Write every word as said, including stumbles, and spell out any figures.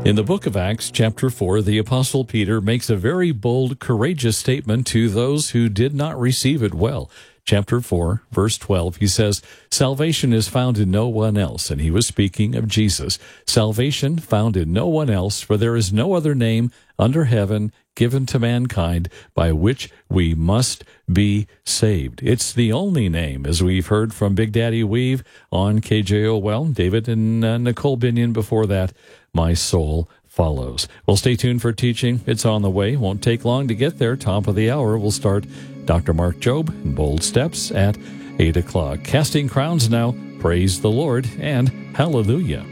In the book of Acts, chapter four, the Apostle Peter makes a very bold, courageous statement to those who did not receive it well. Chapter four, verse twelve, he says, "Salvation is found in no one else," and he was speaking of Jesus. "Salvation found in no one else, for there is no other name under heaven given to mankind by which we must be saved." It's the only name, as we've heard from Big Daddy Weave on K J O L, David and uh, Nicole Binion before that, "My soul follows." Well, stay tuned for teaching. It's on the way. Won't take long to get there. Top of the hour, we'll start Doctor Mark Jobe in Bold Steps at eight o'clock. Casting crowns now. Praise the Lord and hallelujah.